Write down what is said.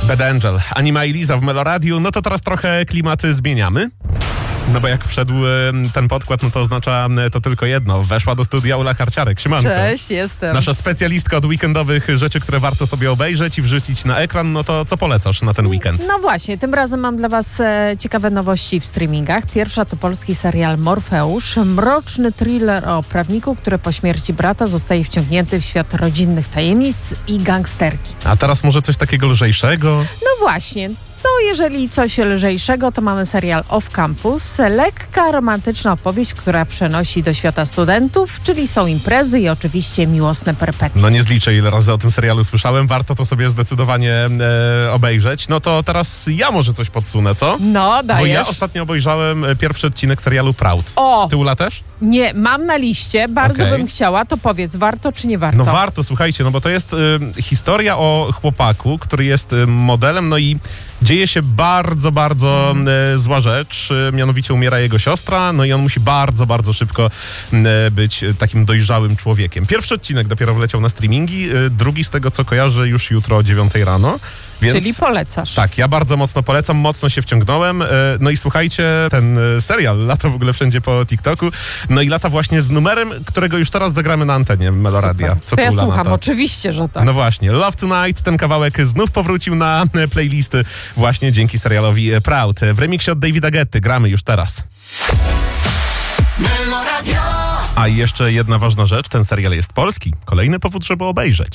Bad Angel, Anima i Liza w Meloradiu. No to teraz trochę klimaty zmieniamy. No bo jak wszedł ten podkład, no to oznacza to tylko jedno. Weszła do studia Ula Karciarek. Siemanko. Cześć, jestem. Nasza specjalistka od weekendowych rzeczy, które warto sobie obejrzeć i wrzucić na ekran. No to co polecasz na ten weekend? No właśnie, tym razem mam dla was ciekawe nowości w streamingach. Pierwsza to polski serial Morfeusz. Mroczny thriller o prawniku, który po śmierci brata zostaje wciągnięty w świat rodzinnych tajemnic i gangsterki. A teraz może coś takiego lżejszego? No właśnie. No jeżeli coś lżejszego, to mamy serial Off Campus. Lekka, romantyczna opowieść, która przenosi do świata studentów, czyli są imprezy i oczywiście miłosne perpetuum. No nie zliczę, ile razy o tym serialu słyszałem. Warto to sobie zdecydowanie obejrzeć. No to teraz ja może coś podsunę, co? No, dajesz. Bo ja ostatnio obejrzałem pierwszy odcinek serialu Proud. O! Ty, Ula, też? Nie, mam na liście, bardzo Okej. bym chciała, to powiedz, warto czy nie warto? No warto, słuchajcie, no bo to jest historia o chłopaku, który jest modelem, no i dzieje się bardzo, bardzo zła rzecz, mianowicie umiera jego siostra, no i on musi bardzo, bardzo szybko być takim dojrzałym człowiekiem. Pierwszy odcinek dopiero wleciał na streamingi, drugi z tego co kojarzę już jutro o 9 rano. Więc, Czyli polecasz. tak, ja bardzo mocno polecam, mocno się wciągnąłem. No i słuchajcie, ten serial lata w ogóle wszędzie po TikToku, no i lata właśnie z numerem, którego już teraz zagramy na antenie Meloradia. Super. Co To ja ty, Ula, na słucham, to? oczywiście, że tak. No właśnie, Love Tonight, ten kawałek znów powrócił na playlisty właśnie dzięki serialowi Proud. W remiksie od Davida Guetty gramy już teraz. A i jeszcze jedna ważna rzecz, ten serial jest polski. Kolejny powód, żeby obejrzeć.